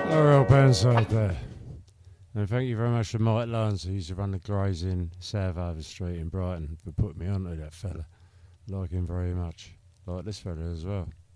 A real bandside there. And thank you very much to Mike Lance, who used to run the Grays in South Harbour Street in Brighton, for putting me onto that fella. Like him very much. Like this fella as well.